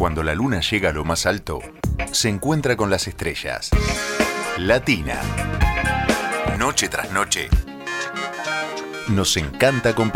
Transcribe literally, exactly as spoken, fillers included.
Cuando la luna llega a lo más alto, se encuentra con las estrellas. Latina. Noche tras noche. Nos encanta compartir.